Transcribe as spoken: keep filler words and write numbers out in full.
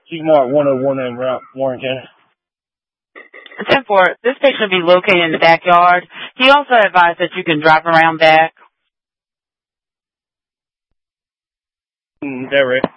Chief Mark one oh one in Warren County. ten four, this patient will be located in the backyard. He also advised that you can drive around back. Mm, that right.